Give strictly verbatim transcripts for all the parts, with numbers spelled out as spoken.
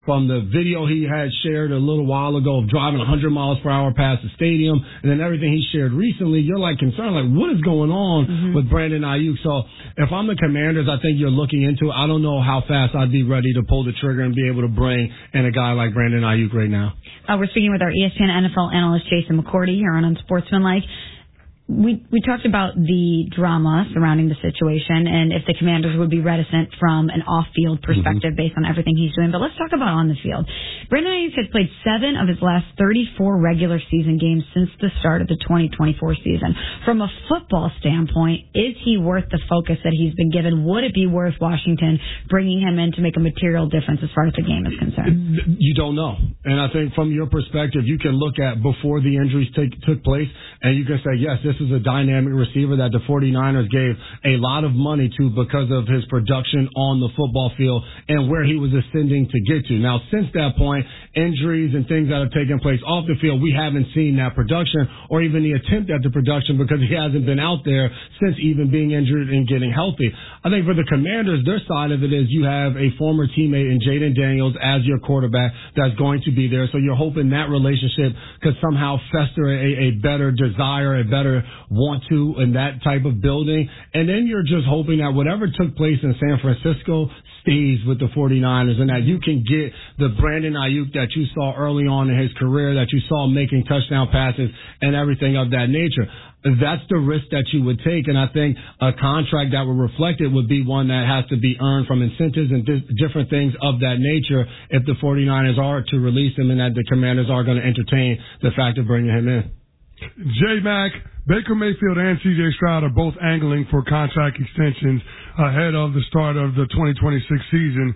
from the video he had shared a little while ago of driving one hundred miles per hour past the stadium, and then everything he shared recently, you're like concerned, like what is going on mm-hmm. with Brandon Aiyuk? So if I'm the Commanders, I think you're looking into it. I don't know how fast I'd be ready to pull the trigger and be able to bring in a guy like Brandon Aiyuk right now. Uh, we're speaking with our E S P N N F L analyst Jason McCourty here on Unsportsmanlike. We we talked about the drama surrounding the situation and if the Commanders would be reticent from an off-field perspective mm-hmm. based on everything he's doing. But let's talk about on the field. Brandon Aiyuk has played seven of his last thirty-four regular season games since the start of the twenty twenty-four season. From a football standpoint, is he worth the focus that he's been given? Would it be worth Washington bringing him in to make a material difference as far as the game is concerned? You don't know. And I think from your perspective, you can look at before the injuries take, took place, and you can say, yes, this is a dynamic receiver that the 49ers gave a lot of money to because of his production on the football field and where he was ascending to get to. Now, since that point, injuries and things that have taken place off the field, we haven't seen that production or even the attempt at the production because he hasn't been out there since even being injured and getting healthy. I think for the Commanders, their side of it is you have a former teammate in Jaden Daniels as your quarterback that's going to be there. So you're hoping that relationship could somehow fester a, a better desire, a better want to in that type of building. And then you're just hoping that whatever took place in San Francisco stays with the 49ers and that you can get the Brandon Aiyuk that you saw early on in his career, that you saw making touchdown passes and everything of that nature. That's the risk that you would take, and I think a contract that would reflect it would be one that has to be earned from incentives and di- different things of that nature if the 49ers are to release him and that the Commanders are going to entertain the fact of bringing him in. J-Mac, Baker Mayfield and C J Stroud are both angling for contract extensions ahead of the start of the twenty twenty-six season.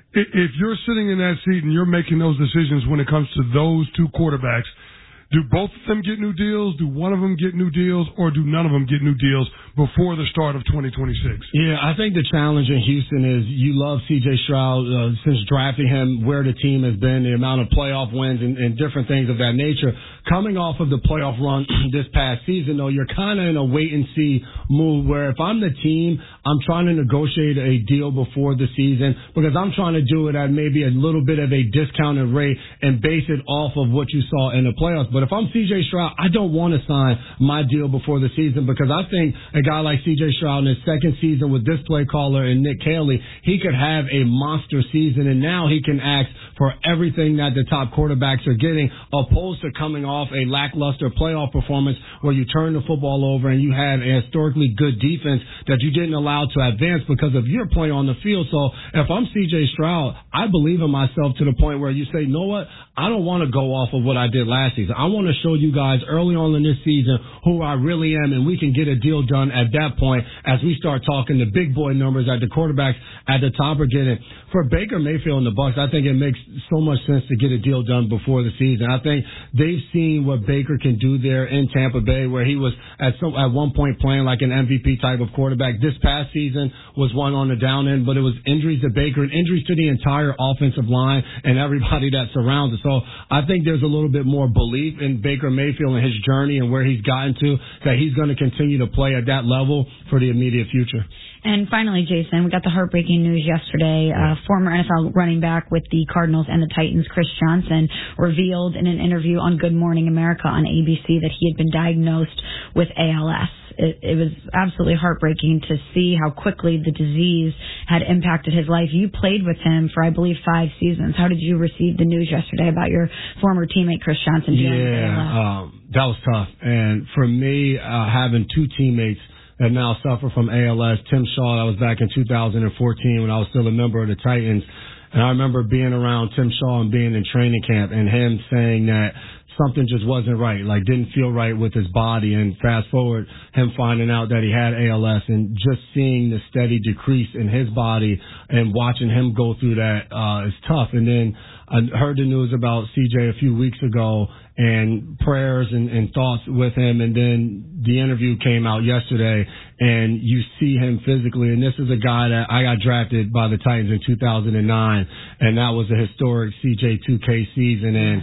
If you're sitting in that seat and you're making those decisions when it comes to those two quarterbacks, do both of them get new deals? Do one of them get new deals? Or do none of them get new deals before the start of twenty twenty-six? Yeah, I think the challenge in Houston is you love C J Stroud uh, since drafting him, where the team has been, the amount of playoff wins and, and different things of that nature. Coming off of the playoff run this past season, though, you're kind of in a wait-and-see move where if I'm the team, I'm trying to negotiate a deal before the season because I'm trying to do it at maybe a little bit of a discounted rate and base it off of what you saw in the playoffs. But if I'm C J Stroud, I don't want to sign my deal before the season because I think a guy like C J Stroud in his second season with this play caller and Nick Caley, he could have a monster season, and now he can ask for everything that the top quarterbacks are getting, opposed to coming off a lackluster playoff performance where you turn the football over and you had a historically good defense that you didn't allow to advance because of your play on the field. So if I'm C J Stroud, I believe in myself to the point where you say, you know what, I don't want to go off of what I did last season. I want to show you guys early on in this season who I really am, and we can get a deal done at that point as we start talking the big boy numbers that the quarterbacks at the top are getting. For Baker Mayfield and the Bucs, I think it makes so much sense to get a deal done before the season. I think they've seen what Baker can do there in Tampa Bay, where he was at some at one point playing like an M V P type of quarterback. This past season was one on the down end, but it was injuries to Baker and injuries to the entire offensive line and everybody that surrounds it. So I think there's a little bit more belief in Baker Mayfield and his journey and where he's gotten to, that he's going to continue to play at that level for the immediate future. And finally, Jason, we got the heartbreaking news yesterday. Uh, former N F L running back with the Cardinals and the Titans, Chris Johnson, revealed in an interview on Good Morning America on A B C that he had been diagnosed with A L S. It, it was absolutely heartbreaking to see how quickly the disease had impacted his life. You played with him for, I believe, five seasons. How did you receive the news yesterday about your former teammate, Chris Johnson, dealing with A L S? Yeah, um, that was tough. And for me, uh, having two teammates that now suffer from A L S. Tim Shaw, that was back in two thousand fourteen when I was still a member of the Titans. And I remember being around Tim Shaw and being in training camp and him saying that something just wasn't right, like didn't feel right with his body. And fast forward, him finding out that he had A L S and just seeing the steady decrease in his body and watching him go through that uh, is tough. And then I heard the news about C J a few weeks ago and prayers and, and thoughts with him. And then the interview came out yesterday and you see him physically. And this is a guy that I got drafted by the Titans in two thousand nine. And that was a historic C J two K season. And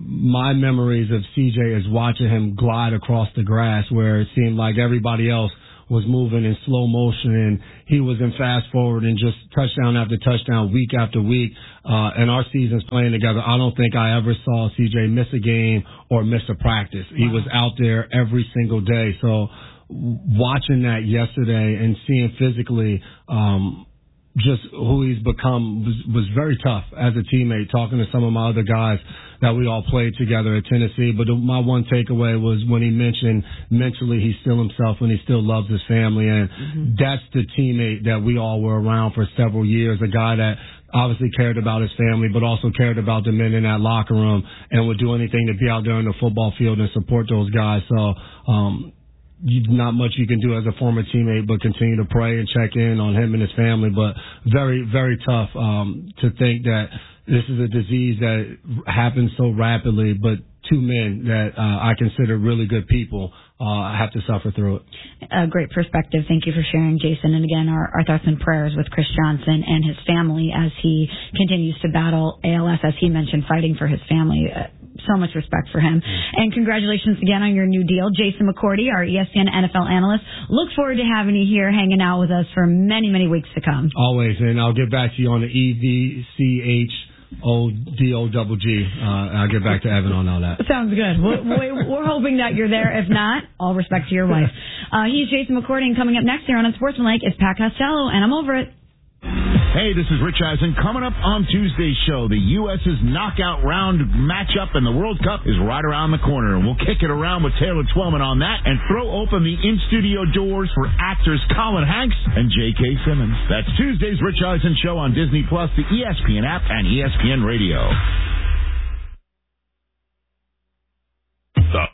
my memories of C J is watching him glide across the grass where it seemed like everybody else was moving in slow motion, and he was in fast forward and just touchdown after touchdown, week after week. Uh, and our seasons playing together, I don't think I ever saw C J miss a game or miss a practice. He was out there every single day. So watching that yesterday and seeing physically, um, just who he's become was, was very tough as a teammate, talking to some of my other guys that we all played together at Tennessee. But my one takeaway was when he mentioned mentally he's still himself and he still loves his family. And mm-hmm. that's the teammate that we all were around for several years, a guy that obviously cared about his family, but also cared about the men in that locker room and would do anything to be out there on the football field and support those guys. So, um, not much you can do as a former teammate but continue to pray and check in on him and his family. But very, very tough um, to think that this is a disease that happens so rapidly, but two men that uh, I consider really good people uh, have to suffer through it. A great perspective. Thank you for sharing, Jason. And again, our, our thoughts and prayers with Chris Johnson and his family as he continues to battle A L S, as he mentioned, fighting for his family. Uh, so much respect for him. And congratulations again on your new deal. Jason McCourty, our E S P N N F L analyst. Look forward to having you here hanging out with us for many, many weeks to come. Always. And I'll get back to you on the E V C H O D O double G. Uh, I'll get back to Evan on all that. Sounds good. We're, we're hoping that you're there. If not, all respect to your wife. Uh, he's Jason McCourty, and coming up next here on Unsportsmanlike is Pat Costello, and I'm over it. Hey, this is Rich Eisen. Coming up on Tuesday's show, the U S's knockout round matchup in the World Cup is right around the corner. And we'll kick it around with Taylor Twellman on that and throw open the in-studio doors for actors Colin Hanks and J K. Simmons. That's Tuesday's Rich Eisen show on Disney Plus, the E S P N app, and E S P N Radio. The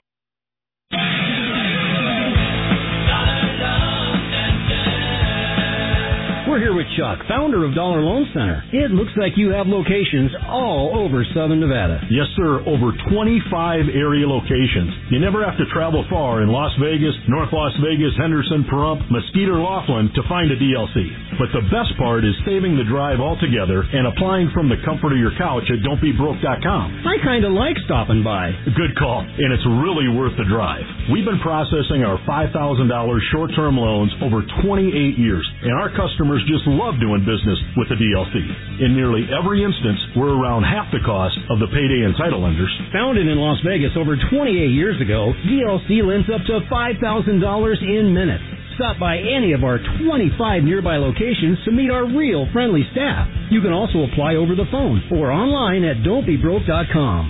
We're here with Chuck, founder of Dollar Loan Center. It looks like you have locations all over Southern Nevada. Yes, sir. Over twenty-five area locations. You never have to travel far in Las Vegas, North Las Vegas, Henderson, Pahrump, Mesquite, or Laughlin to find a D L C. But the best part is saving the drive altogether and applying from the comfort of your couch at don't be broke dot com. I kind of like stopping by. Good call. And it's really worth the drive. We've been processing our five thousand dollars short-term loans over twenty-eight years, and our customers just love doing business with the D L C. In nearly every instance, we're around half the cost of the payday and title lenders. Founded in Las Vegas over twenty-eight years ago, D L C lends up to five thousand dollars in minutes. Stop by any of our twenty-five nearby locations to meet our real friendly staff. You can also apply over the phone or online at don't be broke dot com.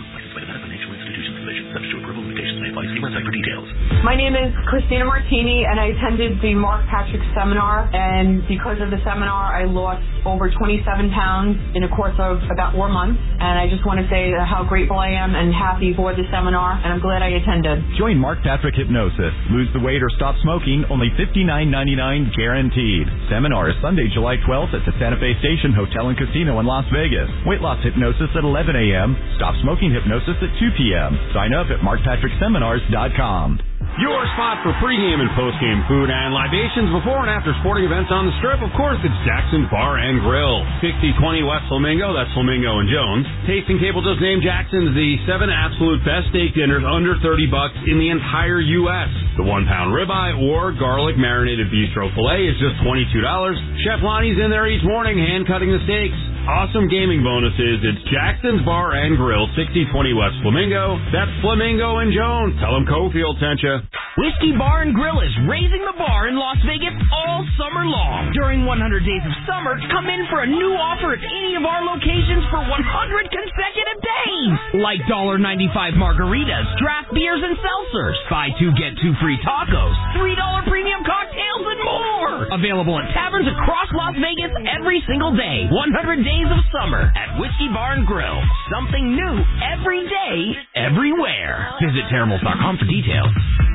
My name is Christina Martini, and I attended the Mark Patrick seminar, and because of the seminar, I lost over twenty-seven pounds in a course of about four months, and I just want to say how grateful I am and happy for the seminar, and I'm glad I attended. Join Mark Patrick Hypnosis. Lose the weight or stop smoking, only fifty-nine ninety-nine guaranteed. Seminar is Sunday, July twelfth at the Santa Fe Station Hotel and Casino in Las Vegas. Weight loss hypnosis at eleven a.m., stop smoking hypnosis at two p.m. Sign up at mark patrick seminars dot com. Your spot for pregame and postgame food and libations before and after sporting events on the Strip. Of course, it's Jackson's Bar and Grill. sixty twenty West Flamingo, that's Flamingo and Jones. Tasting Table just named Jackson's the seven absolute best steak dinners under thirty bucks in the entire U S The one pound ribeye or garlic marinated bistro filet is just twenty-two dollars. Chef Lonnie's in there each morning hand cutting the steaks. Awesome gaming bonuses. It's Jackson's Bar and Grill, sixty twenty West Flamingo. That's Flamingo and Jones. Tell them Cofield sent you. Whiskey Bar and Grill is raising the bar in Las Vegas all summer long. During one hundred days of summer, come in for a new offer at any of our locations for one hundred consecutive days. Like one ninety-five margaritas, draft beers, and seltzers. Buy two, get two free tacos. three dollars premium cocktails and more. Available at taverns across Las Vegas every single day. one hundred days of summer at Whiskey Bar and Grill. Something new every day, everywhere. Visit Terramals dot com for details.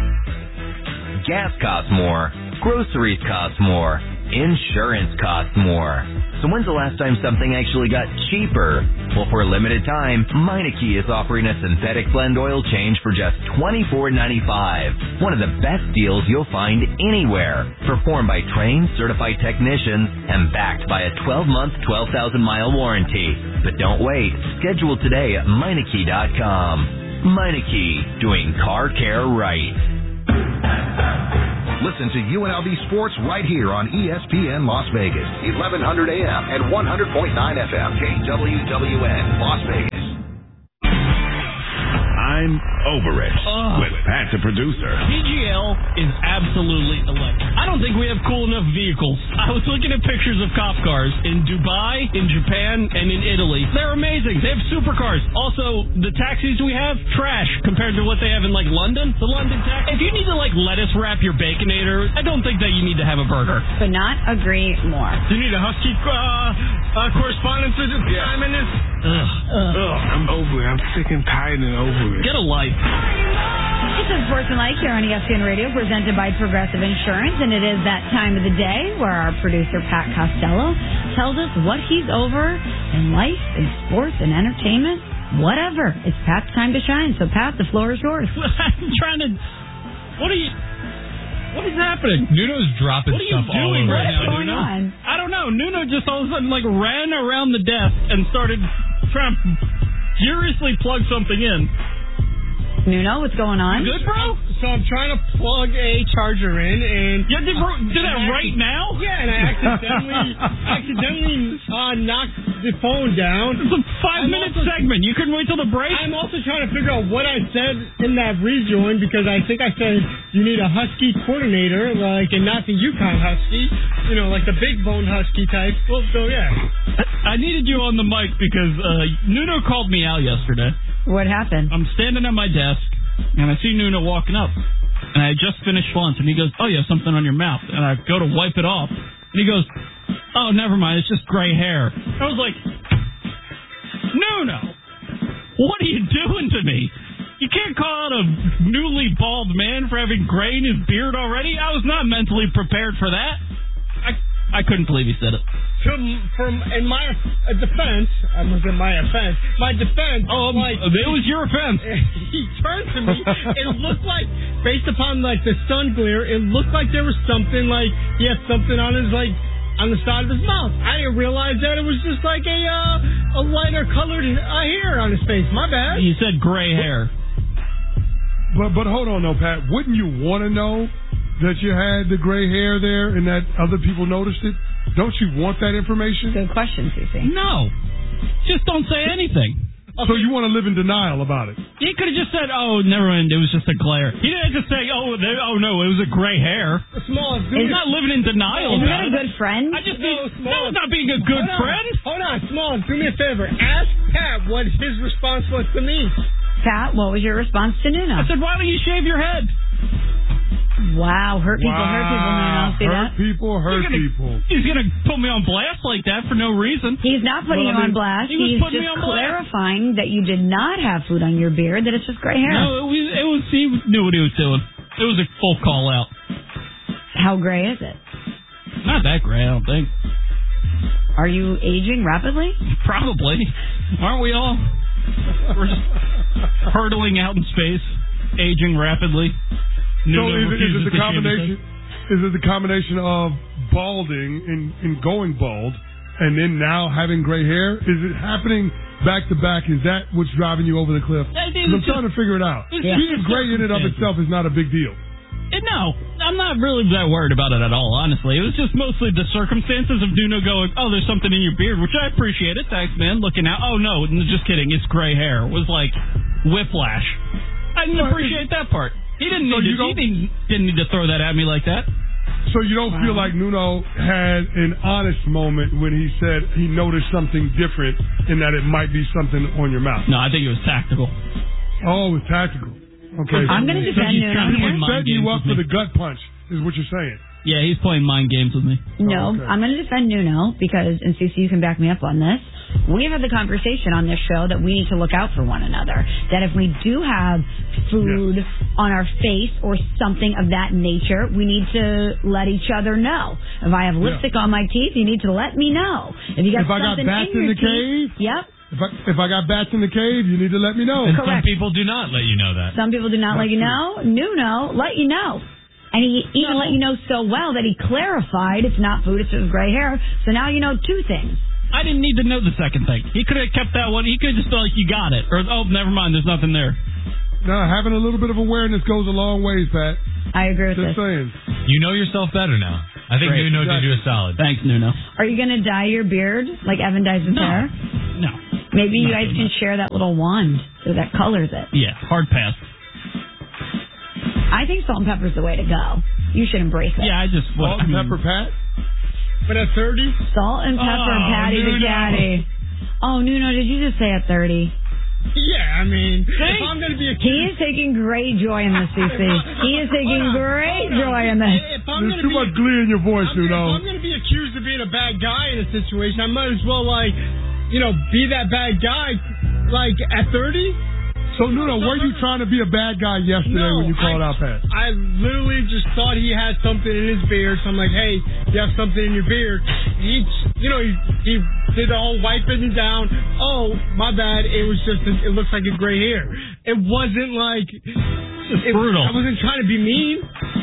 Gas costs more. Groceries cost more. Insurance costs more. So when's the last time something actually got cheaper? Well, for a limited time, Meineke is offering a synthetic blend oil change for just twenty-four ninety-five. One of the best deals you'll find anywhere. Performed by trained, certified technicians and backed by a twelve-month, twelve thousand mile warranty. But don't wait. Schedule today at Meineke dot com. Meineke, doing car care right. Listen to U N L V Sports right here on E S P N Las Vegas, eleven hundred A M and one hundred point nine F M, K W W N, Las Vegas. I'm over it Ugh. with Pat the producer. P G L is absolutely electric. I don't think we have cool enough vehicles. I was looking at pictures of cop cars in Dubai, in Japan, and in Italy. They're amazing. They have supercars. Also, the taxis we have, trash compared to what they have in, like, London. The London taxi. If you need to, like, lettuce wrap your Baconator, I don't think that you need to have a burger. Could not agree more. Do you need a Husky uh, uh, correspondence with this Yeah. time in this? Ugh. Ugh, I'm over it. I'm sick and tired and over it. Get a life. This is Sportsmanlike here on E S P N Radio, presented by Progressive Insurance, and it is that time of the day where our producer, Pat Costello, tells us what he's over in life, in sports, and entertainment, whatever. It's Pat's time to shine, so Pat, the floor is yours. I'm trying to... What are you... What is happening? Nuno's dropping What are you stuff all doing over right now, now, going Nuno? on? I don't know. Nuno just all of a sudden, like, ran around the desk and started trying to furiously plug something in. Nuno, what's going on? You good, bro? So I'm trying to plug a charger in, and you did, bro, did that I right acci- now? Yeah, and I accidentally accidentally uh, knocked the phone down. It's a five I'm minute also, segment. You couldn't wait till the break. I'm also trying to figure out what I said in that rejoin, because I think I said you need a Husky coordinator, like, and not the Yukon Husky, you know, like the big bone Husky type. Well, so yeah. I needed you on the mic because uh, Nuno called me out yesterday. What happened? I'm standing at my desk, and I see Nuno walking up. And I had just finished lunch, and he goes, oh, you have something on your mouth. And I go to wipe it off. And he goes, oh, never mind, it's just gray hair. I was like, Nuno, what are you doing to me? You can't call out a newly bald man for having gray in his beard already. I was not mentally prepared for that. I I couldn't believe he said it. From, from in my uh, defense, I was in my offense. My defense. Oh, um, like, it was your offense. He turned to me. It looked like, based upon like the sun glare, it looked like there was something like he had something on his like on the side of his mouth. I didn't realize that it was just like a uh, a lighter colored uh, hair on his face. My bad. He said gray hair. But but hold on, though, Pat. Wouldn't you want to know that you had the gray hair there and that other people noticed it? Don't you want that information? Good question, C C. No. Just don't say anything. So you want to live in denial about it? He could have just said, oh, never mind, it was just a glare. He didn't just say, oh, there, oh no, it was a gray hair. Small, He's not living in denial Isn't about that a it. good friend? I just No, need, Small. that was not being a good Hold on. friend. Hold on, Small. Do me a favor. Ask Pat what his response was to me. Pat, what was your response to Nuno? I said, why don't you shave your head? Wow, hurt people, wow. hurt people, Nuno. See hurt that? people, hurt gonna, people. He's going to put me on blast like that for no reason. He's not putting well, you I mean, on blast. He was He's putting just me on blast. clarifying that you did not have food on your beard, that it's just gray hair. No, it was, it was, he knew what he was doing. It was a full call out. How gray is it? Not that gray, I don't think. Are you aging rapidly? Probably. Aren't we all? We're just hurtling out in space, aging rapidly. So Nuno is it, is it refuses the to shave his combination? Is it the combination of balding and, and going bald, and then now having gray hair? Is it happening back to back? Is that what's driving you over the cliff? I think 'Cause I'm it's trying to figure it out. it's Being just gray in and of itself is not a big deal. And no, I'm not really that worried about it at all, honestly. It was just mostly the circumstances of Nuno going, oh, there's something in your beard, which I appreciate it. Thanks, man. Looking out. Oh, no, just kidding. It's gray hair. It was like whiplash. I didn't appreciate that part. He didn't, So need you to, he didn't, didn't need to throw that at me like that. So you don't feel like Nuno had an honest moment when he said he noticed something different and that it might be something on your mouth? No, I think it was tactical. Oh, it was tactical. Okay. I'm going to defend so Nuno He here. was setting you up for the gut punch, is what you're saying. Yeah, he's playing mind games with me. No, Oh, okay. I'm going to defend Nuno because, and C C, you can back me up on this. We have had the conversation on this show that we need to look out for one another. That if we do have food yeah. on our face or something of that nature, we need to let each other know. If I have lipstick yeah. on my teeth, you need to let me know. If you got if I got something bats in, in your the cave, teeth, yep. If I if I got bats in the cave, you need to let me know. And Correct. some people do not let you know that. Some people do not That's let you true. know. Nuno let you know. And he even No. let you know so well that he clarified it's not food, it's just gray hair. So now you know two things. I didn't need to know the second thing. He could have kept that one. He could have just been like, you got it. Or, oh, never mind, there's nothing there. No, having a little bit of awareness goes a long ways, Pat. I agree with Just this. saying. You know yourself better now. I think Great. Nuno did you a solid. Thanks, Nuno. Are you going to dye your beard like Evan dyes his No. hair? No. Maybe you Not guys doing can share that little wand so that colors it. Yeah, hard pass. I think salt and pepper's the way to go. You should embrace it. Yeah, I just... Salt and pepper pat? But at thirty? Salt and pepper, Oh, Patty the Nuno. Caddy. Oh, Nuno, did you just say at thirty? Yeah, I mean, if I'm going to be a He is taking great joy in this, C C. He is taking great joy in this. If I'm There's gonna too be, much glee in your voice, I'm Nuno. If I'm going to be accused of being a bad guy in a situation, I might as well, like, you know, be that bad guy, like, at thirty. So, Nuno, were you trying to be a bad guy yesterday No, when you called I, out Pat? I literally just thought he had something in his beard, so I'm like, hey, you have something in your beard. He, you know, he, he did the whole wiping it down. Oh, my bad. It was just, a, it looks like a gray hair. It wasn't like, It's it, brutal. I wasn't trying to be mean.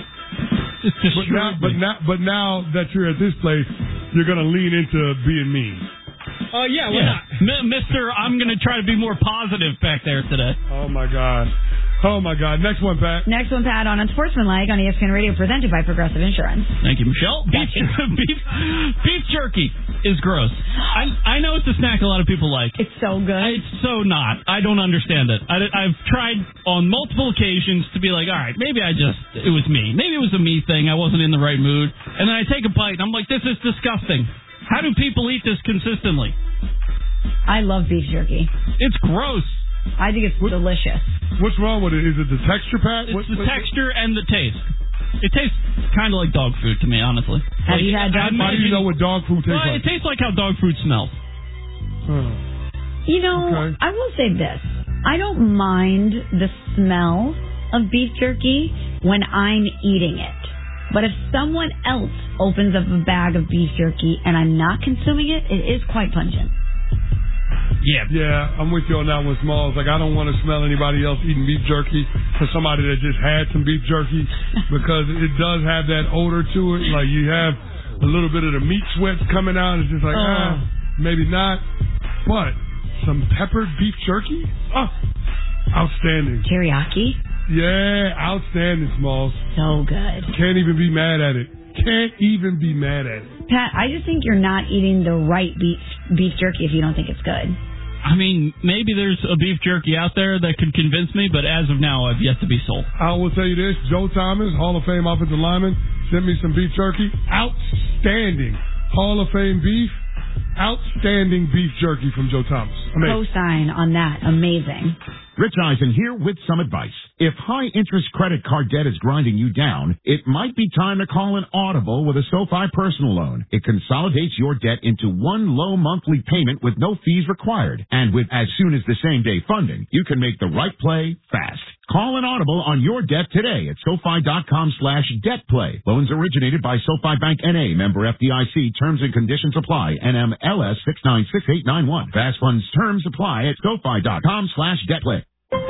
Just But now, but now, but now that you're at this place, you're going to lean into being mean. Oh, uh, yeah, why Yeah. not? M- Mister, I'm going to try to be more positive back there today. Oh, my God. Oh, my God. Next one, Pat. Next one, Pat, on Unsportsmanlike on E S P N Radio, presented by Progressive Insurance. Thank you, Michelle. Beef, beef, beef jerky is gross. I I know it's a snack a lot of people like. It's so good. It's so not. I don't understand it. I, I've tried on multiple occasions to be like, all right, maybe I just, it was me. Maybe it was a me thing. I wasn't in the right mood. And then I take a bite, and I'm like, this is disgusting. How do people eat this consistently? I love beef jerky. It's gross. I think it's what, delicious. What's wrong with it? Is it the texture, Pat? It's what, the what, texture and the taste. It tastes kind of like dog food to me, honestly. Have like, you had dog food? How do you know what dog food tastes well, like? It tastes like how dog food smells. Oh. You know, Okay. I will say this. I don't mind the smell of beef jerky when I'm eating it. But if someone else opens up a bag of beef jerky and I'm not consuming it, it is quite pungent. Yeah. Yeah, I'm with you on that one, Smalls. Like, I don't want to smell anybody else eating beef jerky for somebody that just had some beef jerky because it does have that odor to it. Like, you have a little bit of the meat sweats coming out. It's just like, Oh. ah, maybe not. But some peppered beef jerky? Oh, outstanding. Teriyaki? Yeah, outstanding, Smalls. So good. Can't even be mad at it. Can't even be mad at it. Pat, I just think you're not eating the right beef beef jerky if you don't think it's good. I mean, maybe there's a beef jerky out there that could convince me, but as of now, I've yet to be sold. I will tell you this. Joe Thomas, Hall of Fame offensive lineman, sent me some beef jerky. Outstanding. Hall of Fame beef. Outstanding beef jerky from Joe Thomas. Amazing. Co-sign on that. Amazing. Rich Eisen here with some advice. If high-interest credit card debt is grinding you down, it might be time to call an Audible with a SoFi personal loan. It consolidates your debt into one low monthly payment with no fees required. And with as soon as the same-day funding, you can make the right play fast. Call an Audible on your debt today at SoFi.com slash debt play. Loans originated by SoFi Bank N A, member F D I C. Terms and conditions apply. N M L S six nine six eight nine one. Fast funds terms apply at SoFi.com slash debt play.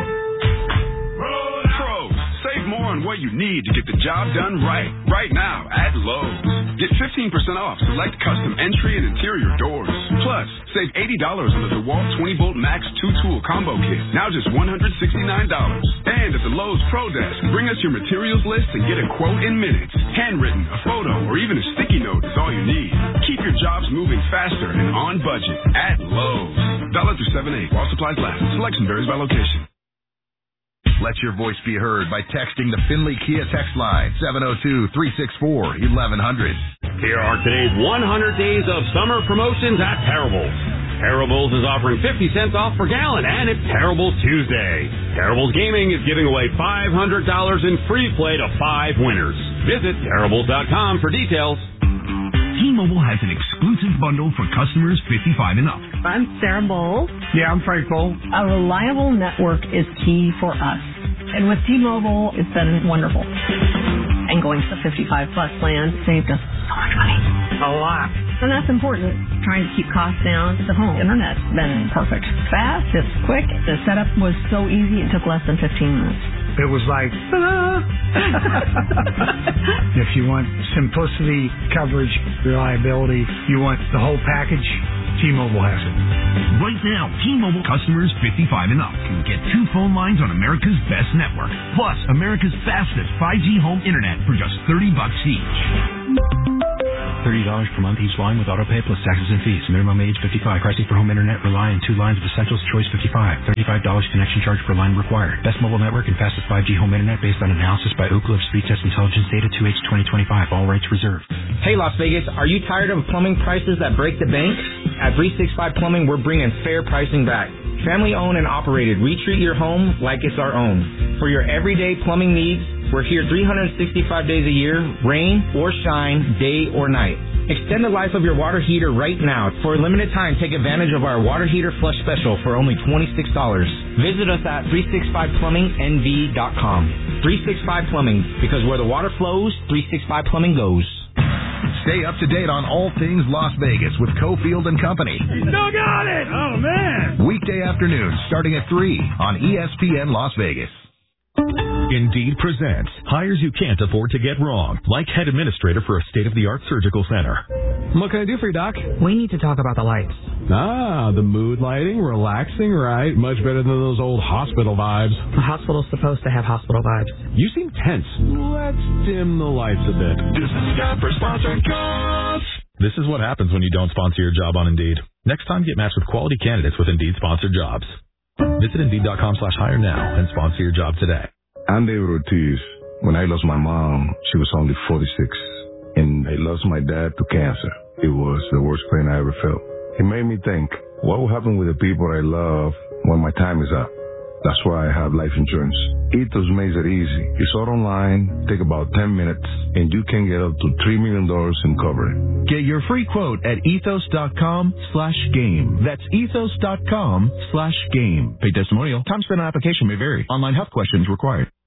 Pros, save more on what you need to get the job done right. Right now at Lowe's. Get fifteen percent off select custom entry and interior doors. Plus, save eighty dollars on the DeWalt twenty volt Max two tool combo kit. Now just one hundred sixty-nine dollars. And at the Lowe's Pro Desk, bring us your materials list and get a quote in minutes. Handwritten, a photo, or even a sticky note is all you need. Keep your jobs moving faster and on budget at Lowe's. Dollar through seven eight while supplies last. Selection varies by location. Let your voice be heard by texting the Finley Kia text line, seven oh two, three six four, eleven hundred. Here are today's one hundred days of summer promotions at Terribles. Terribles is offering fifty cents off per gallon, and it's Terribles Tuesday. Terribles Gaming is giving away five hundred dollars in free play to five winners. Visit Terribles dot com for details. T-Mobile has an exclusive bundle for customers fifty-five and up. I'm Sarah Bowles. Yeah, I'm Frank Bowl. A reliable network is key for us. And with T-Mobile, it's been wonderful. And going to the fifty-five plus plan saved us so much money. A lot. And that's important. Trying to keep costs down. The home internet's been perfect. Fast, it's quick. The setup was so easy, it took less than fifteen minutes. It was like, if you want simplicity, coverage, reliability, you want the whole package, T-Mobile has it. Right now, T-Mobile customers fifty-five and up can get two phone lines on America's best network, plus America's fastest five G home internet for just thirty bucks each. thirty dollars per month each line with autopay plus taxes and fees. Minimum age fifty-five. Pricing for home internet rely on two lines of Essentials Choice fifty-five. thirty-five dollars connection charge per line required. Best mobile network and fastest five G home internet based on analysis by Ookla of Speed Test Intelligence data two H twenty twenty-five. All rights reserved. Hey Las Vegas, are you tired of plumbing prices that break the bank? At three sixty-five Plumbing, we're bringing fair pricing back. Family owned and operated. We treat your home like it's our own. For your everyday plumbing needs, we're here three hundred sixty-five days a year, rain or shine, day or night. Extend the life of your water heater right now. For a limited time, take advantage of our water heater flush special for only twenty-six dollars. Visit us at three sixty-five plumbing N V dot com. three sixty-five Plumbing, because where the water flows, three sixty-five Plumbing goes. Stay up to date on all things Las Vegas with Cofield and Company. You still got it! Oh, man! Weekday afternoons starting at three on E S P N Las Vegas. Indeed presents hires you can't afford to get wrong, like head administrator for a state-of-the-art surgical center. What can I do for you, Doc? We need to talk about the lights. Ah, the mood lighting, relaxing, right? Much better than those old hospital vibes. A hospital's supposed to have hospital vibes. You seem tense. Let's dim the lights a bit. This is time for sponsored jobs. This is what happens when you don't sponsor your job on Indeed. Next time, get matched with quality candidates with Indeed sponsored jobs. Visit Indeed.com slash hire now and sponsor your job today. I'm David Ortiz. When I lost my mom, she was only forty-six. And I lost my dad to cancer. It was the worst pain I ever felt. It made me think, what will happen with the people I love when my time is up? That's why I have life insurance. Ethos makes it easy. It's all online, take about ten minutes, and you can get up to three million dollars in coverage. Get your free quote at ethos.com slash game. That's ethos.com slash game. Pay testimonial. Time spent on application may vary. Online health questions required.